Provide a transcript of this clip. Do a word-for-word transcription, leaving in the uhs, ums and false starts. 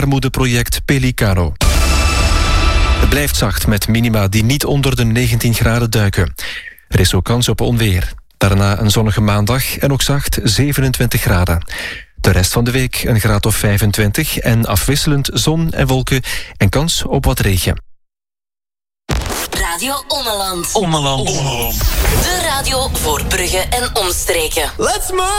anti-armoedeproject Pelicano. Het blijft zacht met minima die niet onder de negentien graden duiken. Er is ook kans op onweer. Daarna een zonnige maandag en ook zacht zevenentwintig graden. De rest van de week een graad of vijfentwintig en afwisselend zon en wolken en kans op wat regen. Radio Ommeland. Ommeland. Ommeland. De radio voor Brugge en omstreken. Let's move!